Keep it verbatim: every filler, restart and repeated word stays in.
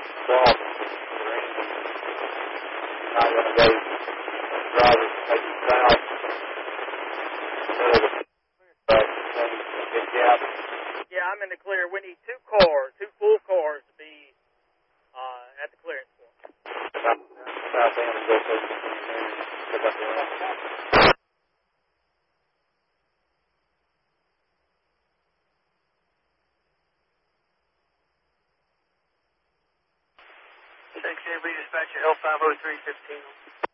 cloth. Not one of those drivers take it south. Yeah, I'm in the clear. We need two cars, two full cars to be uh, at the clearance point. South end of this. Six A B dispatcher L five oh three fifteen.